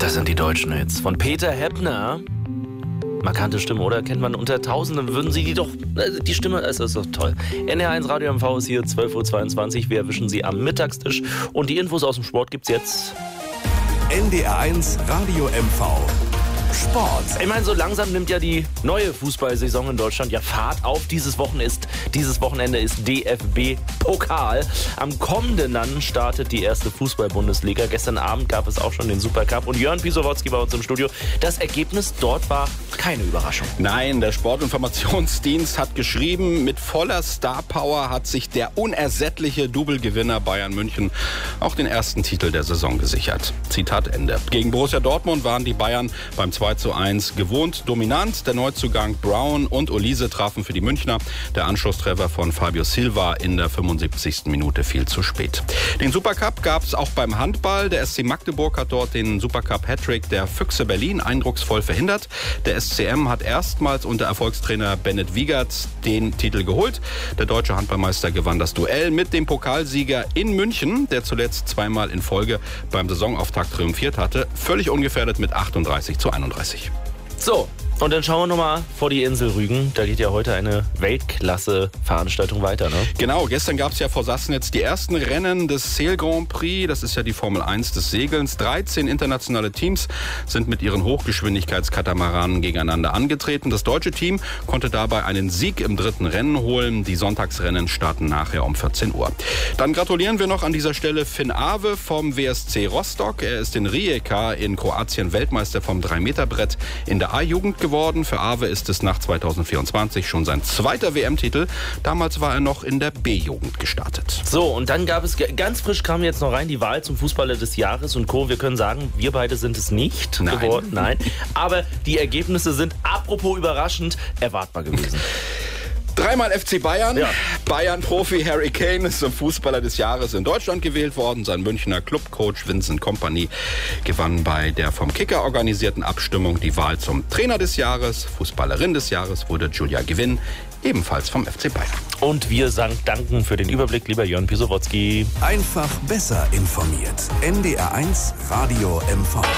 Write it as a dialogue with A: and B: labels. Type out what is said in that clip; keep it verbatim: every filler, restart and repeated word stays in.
A: Das sind die deutschen Hits von Peter Heppner. Markante Stimme, oder? Kennt man unter Tausenden, würden Sie die doch... Die Stimme, das ist doch toll. N R eins Radio M V ist hier, zwölf Uhr zweiundzwanzig. Wir erwischen Sie am Mittagstisch. Und die Infos aus dem Sport gibt's jetzt.
B: N D R eins Radio M V Sport.
A: Ich meine, so langsam nimmt ja die neue Fußballsaison in Deutschland ja Fahrt auf. Dieses Wochenende ist, dieses Wochenende ist D F B-Pokal. Am kommenden dann startet die erste Fußball-Bundesliga. Gestern Abend gab es auch schon den Supercup. Und Jörn Pisowotzki bei uns im Studio. Das Ergebnis dort war keine Überraschung.
C: Nein, der Sportinformationsdienst hat geschrieben, mit voller Star-Power hat sich der unersättliche Double-Gewinner Bayern München auch den ersten Titel der Saison gesichert. Zitat Ende. Gegen Borussia Dortmund waren die Bayern beim zwei zu eins gewohnt dominant. Der Neuzugang Brown und Olise trafen für die Münchner. Der Anschlusstreffer von Fabio Silva in der fünfundsiebzigsten Minute viel zu spät. Den Supercup gab es auch beim Handball. Der S C Magdeburg hat dort den Supercup-Hattrick der Füchse Berlin eindrucksvoll verhindert. Der S C M hat erstmals unter Erfolgstrainer Bennett Wiegert den Titel geholt. Der deutsche Handballmeister gewann das Duell mit dem Pokalsieger in München, der zuletzt zweimal in Folge beim Saisonauftakt triumphiert hatte. Völlig ungefährdet mit achtunddreißig zu einunddreißig.
A: So, und dann schauen wir nochmal vor die Insel Rügen. Da geht ja heute eine Weltklasse-Veranstaltung weiter, ne?
C: Genau, gestern gab es ja vor Sassnitz die ersten Rennen des Sail Grand Prix. Das ist ja die Formel eins des Segelns. dreizehn internationale Teams sind mit ihren Hochgeschwindigkeitskatamaranen gegeneinander angetreten. Das deutsche Team konnte dabei einen Sieg im dritten Rennen holen. Die Sonntagsrennen starten nachher um vierzehn Uhr. Dann gratulieren wir noch an dieser Stelle Finn Awe vom W S C Rostock. Er ist in Rijeka in Kroatien Weltmeister vom drei Meter Brett in der A-Jugend geworden. Für Awe ist es nach zweitausendvierundzwanzig schon sein zweiter W M-Titel. Damals war er noch in der B-Jugend gestartet.
A: So, und dann gab es, ganz frisch kam jetzt noch rein, die Wahl zum Fußballer des Jahres und Co. Wir können sagen, wir beide sind es nicht
C: Nein.
A: geworden. Nein. Aber die Ergebnisse sind, apropos überraschend, erwartbar gewesen.
C: Dreimal F C Bayern.
A: Ja.
C: Bayern-Profi Harry Kane ist zum Fußballer des Jahres in Deutschland gewählt worden. Sein Münchner Clubcoach Vincent Kompany gewann bei der vom Kicker organisierten Abstimmung die Wahl zum Trainer des Jahres. Fußballerin des Jahres wurde Julia Gewinn, ebenfalls vom F C Bayern.
A: Und wir sagen danken für den Überblick, lieber Jörn Pisowotzki.
B: Einfach besser informiert. N D R eins Radio M V.